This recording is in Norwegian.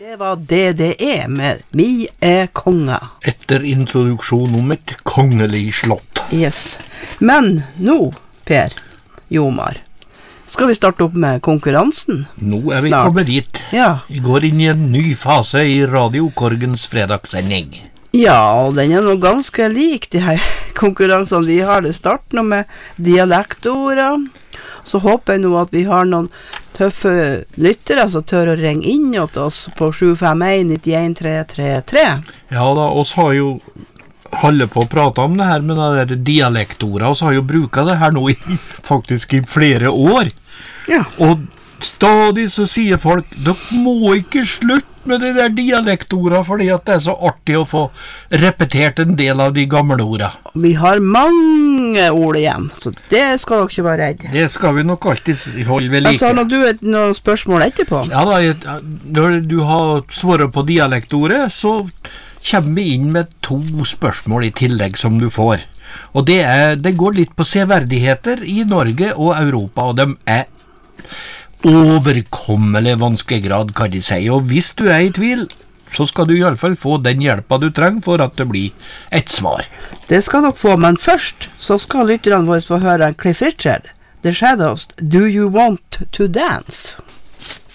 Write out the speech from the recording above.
Det var DDE med Mi konge. Etter introduksjon om et kongelig slott. Yes. Men nå, Per Jomar, skal vi starte opp med konkurransen? Nå vi Snart. kommet dit. Ja. Vi går inn i en ny fase i Radio Korgens fredagssending. Ja, og den er nå ganske lik de her konkurransene vi har. Det starter nå med dialektorder. Så håper jeg nå at vi har noen tøffe lyttere som tør å ringe inn til oss på 751-91333. Ja da, oss har jo holdt på å prate om det her med det der dialektordet, oss har jo bruket det her nå faktisk i flere år. Ja. Og stadig så sier folk, dere må ikke slutte med de der dialektordet, fordi at det er så artig å få repetert en del av de gamle ordene. Vi har mange ord igjen, så det skal dere ikke være redd. Det skal vi nok alltid holde ved like. Altså, når du har noen spørsmål etterpå? Ja da, når du har svaret på dialektordet, så kommer vi inn med 2 spørsmål i tillegg som du får. Og det går litt på severdigheter i Norge og Europa, og de er overkommelig vanskegrad, kan de si. Og hvis du er i tvil, så skal du i alle fall få den hjelpa du trenger for at det blir et svar. Det skal dere få, men først så skal lytterne våre få høre Cliff Richard, The Shadows, Do You Want to Dance?